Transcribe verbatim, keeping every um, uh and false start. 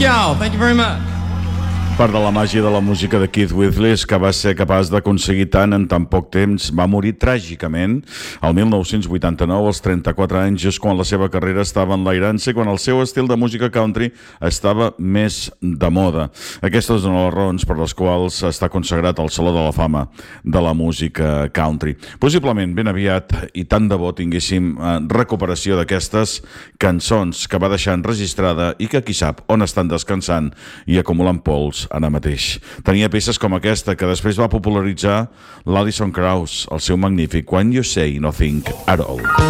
y'all. Thank you very much. Part de la màgia de la música de Keith Whitley, que va ser capaç d'aconseguir tant en tan poc temps, va morir tràgicament el mil nou-cents vuitanta-nou, als trenta-quatre anys, just quan la seva carrera estava enlairant-se i quan el seu estil de música country estava més de moda. Aquestes són les raons per les quals està consagrat al Saló de la Fama de la música country. Possiblement ben aviat, i tant de bo, tinguéssim eh, recuperació d'aquestes cançons que va deixar enregistrada i que qui sap on estan descansant i acumulant pols ara mateix. Tenia peces com aquesta que després va popularitzar l'Alison Krauss, el seu magnífic When You Say Nothing at All.